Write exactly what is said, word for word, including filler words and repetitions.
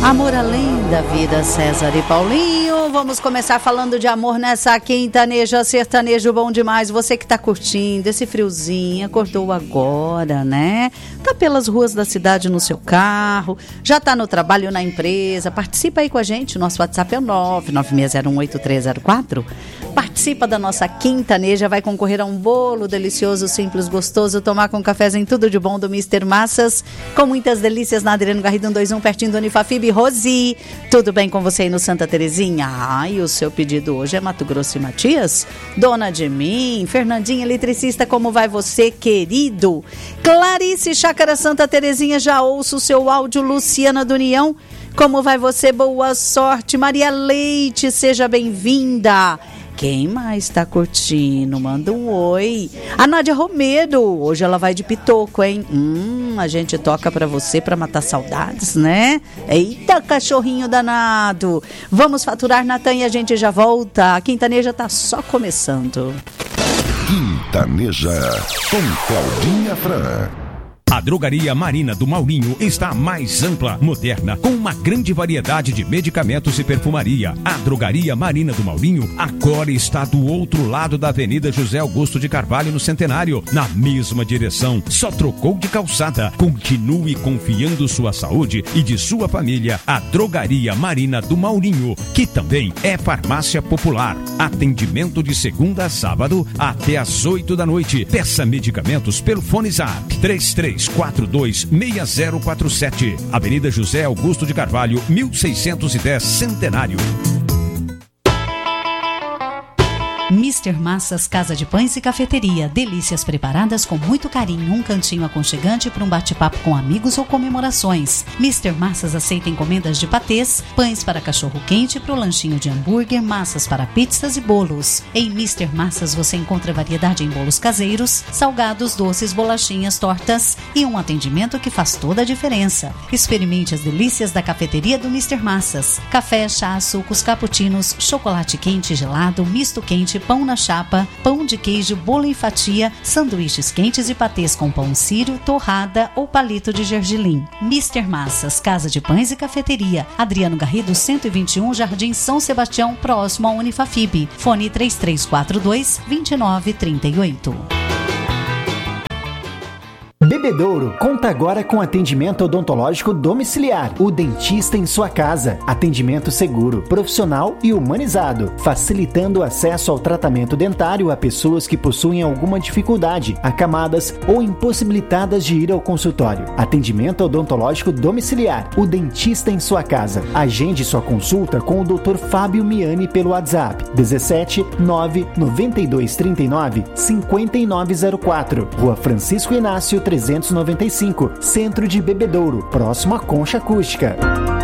Amor além da vida, César e Paulinho. Vamos começar falando de amor nessa quintaneja, sertanejo bom demais. Você que tá curtindo esse friozinho, acordou agora, né? Tá pelas ruas da cidade no seu carro, já tá no trabalho, na empresa. Participa aí com a gente, o nosso WhatsApp é o nove nove seis zero um oito três zero quatro. Participa da nossa quintaneja, vai concorrer a um bolo delicioso, simples, gostoso, tomar com cafezinho, tudo de bom do mister Massas, com muitas delícias na Adriano Garrido cento e vinte e um, pertinho do Unifafib. Rosi, tudo bem com você aí no Santa Terezinha? Ai, o seu pedido hoje é Mato Grosso e Matias? Dona de mim, Fernandinha, eletricista, como vai você, querido? Clarice, Chácara Santa Terezinha, já ouço o seu áudio. Luciana do União, como vai você? Boa sorte. Maria Leite, seja bem-vinda. Quem mais está curtindo? Manda um oi. A Nádia Romero, hoje ela vai de pitoco, hein? Hum, a gente toca pra você pra matar saudades, né? Eita, cachorrinho danado. Vamos faturar, Natan, e a gente já volta. A quintaneja tá só começando. Quintaneja com Claudinha Fran. A Drogaria Marina do Maurinho está mais ampla, moderna, com uma grande variedade de medicamentos e perfumaria. A Drogaria Marina do Maurinho agora está do outro lado da Avenida José Augusto de Carvalho, no Centenário, na mesma direção. Só trocou de calçada. Continue confiando sua saúde e de sua família à Drogaria Marina do Maurinho, que também é farmácia popular. Atendimento de segunda a sábado até às oito da noite. Peça medicamentos pelo fone Zap três três quatro dois seis zero quatro sete. Avenida José Augusto de Carvalho, mil seiscentos e dez, Centenário. mister Massas, Casa de Pães e Cafeteria. Delícias preparadas com muito carinho. Um cantinho aconchegante para um bate-papo com amigos ou comemorações. mister Massas aceita encomendas de patês, pães para cachorro-quente, para o lanchinho de hambúrguer, massas para pizzas e bolos. Em mister Massas você encontra variedade em bolos caseiros, salgados, doces, bolachinhas, tortas e um atendimento que faz toda a diferença. Experimente as delícias da cafeteria do mister Massas. Café, chá, sucos, cappuccinos, chocolate quente e gelado, misto quente, pão na chapa, pão de queijo, bolo em fatia, sanduíches quentes e patês com pão sírio, torrada ou palito de gergelim. mister Massas, Casa de Pães e Cafeteria. Adriano Garrido, cento e vinte e um, Jardim São Sebastião, próximo ao Unifafib. Fone três três quatro dois, dois nove três oito. Bebedouro conta agora com atendimento odontológico domiciliar. O dentista em sua casa. Atendimento seguro, profissional e humanizado, facilitando o acesso ao tratamento dentário a pessoas que possuem alguma dificuldade, acamadas ou impossibilitadas de ir ao consultório. Atendimento odontológico domiciliar. O dentista em sua casa. Agende sua consulta com o doutor Fábio Miani pelo WhatsApp dezessete nove noventa e dois trinta e nove cinquenta e nove zero quatro. Rua Francisco Inácio trezentos e noventa e cinco, Centro de Bebedouro, próximo à Concha Acústica.